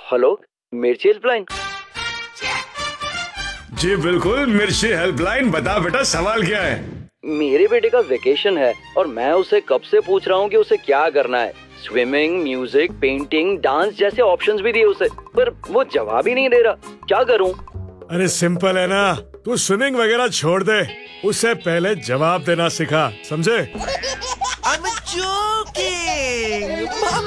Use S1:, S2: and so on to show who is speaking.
S1: Hello, मिर्ची helpline.
S2: जी बिल्कुल, मिर्ची हेल्पलाइन। बता बेटा, सवाल क्या है?
S1: मेरे बेटे का वेकेशन है और मैं उसे कब से पूछ रहा हूँ कि उसे क्या करना है। स्विमिंग, म्यूजिक, पेंटिंग, डांस जैसे ऑप्शंस भी दिए उसे, पर वो जवाब ही नहीं दे रहा। क्या करूँ?
S2: अरे सिंपल है ना, तू स्विमिंग वगैरह छोड़ दे, उससे पहले जवाब देना सिखा, समझे?
S3: I'm joking!